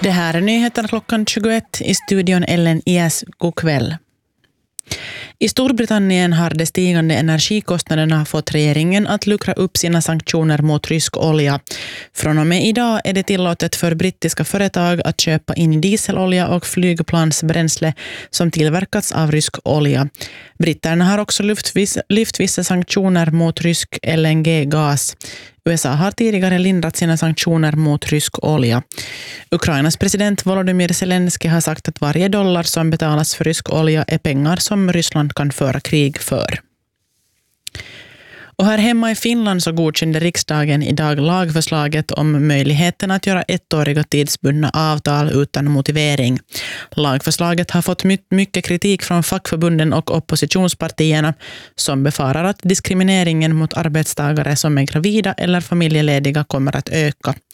Det här är nyheterna klockan 21 i studion Ellen Ias. God kväll. I Storbritannien har de stigande energikostnaderna fått regeringen att luckra upp sina sanktioner mot rysk olja. Från och med idag är det tillåtet för brittiska företag att köpa in dieselolja och flygplansbränsle som tillverkats av rysk olja. Britterna har också lyft vissa sanktioner mot rysk LNG-gas. USA har tidigare lindrat sina sanktioner mot rysk olja. Ukrainas president Volodymyr Zelensky har sagt att varje dollar som betalas för rysk olja är pengar som Ryssland kan föra krig för. Och här hemma i Finland så godkände riksdagen idag lagförslaget om möjligheten att göra ettåriga tidsbundna avtal utan motivering. Lagförslaget har fått mycket kritik från fackförbunden och oppositionspartierna som befarar att diskrimineringen mot arbetstagare som är gravida eller familjelediga kommer att öka.